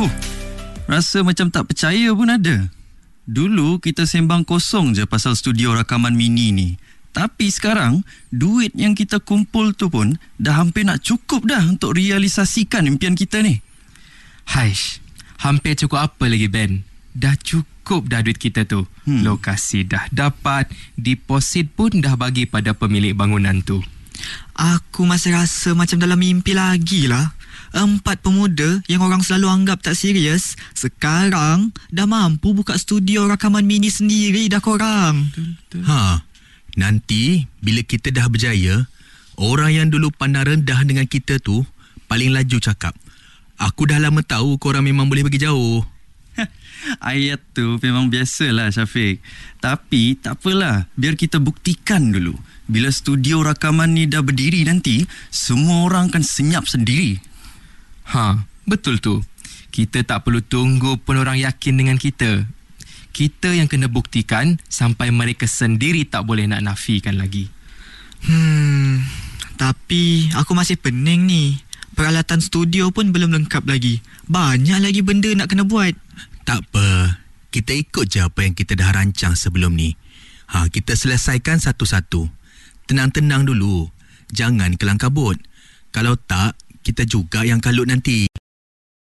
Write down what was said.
Rasa macam tak percaya pun ada. Dulu kita sembang kosong je pasal studio rakaman mini ni. Tapi sekarang, duit yang kita kumpul tu pun dah hampir nak cukup dah untuk realisasikan impian kita ni. Haish, hampir cukup apa lagi, Ben? Dah cukup dah duit kita tu. Lokasi dah dapat, deposit pun dah bagi pada pemilik bangunan tu. Aku masih rasa macam dalam mimpi lagi lah. 4 pemuda yang orang selalu anggap tak serius, sekarang dah mampu buka studio rakaman mini sendiri dah korang. Nanti bila kita dah berjaya, orang yang dulu pandang rendah dengan kita tu paling laju cakap, aku dah lama tahu korang memang boleh pergi jauh. Ayat tu memang biasalah, Syafiq. Tapi tak apalah, biar kita buktikan dulu. Bila studio rakaman ni dah berdiri nanti, semua orang akan senyap sendiri. Betul tu. Kita tak perlu tunggu pun orang yakin dengan kita. Kita yang kena buktikan sampai mereka sendiri tak boleh nak nafikan lagi. Tapi aku masih pening ni. Peralatan studio pun belum lengkap lagi. Banyak lagi benda nak kena buat. Tak apa, kita ikut je apa yang kita dah rancang sebelum ni. Kita selesaikan satu-satu. Tenang-tenang dulu. Jangan kelang kabut. Kalau tak, kita juga yang kalut nanti.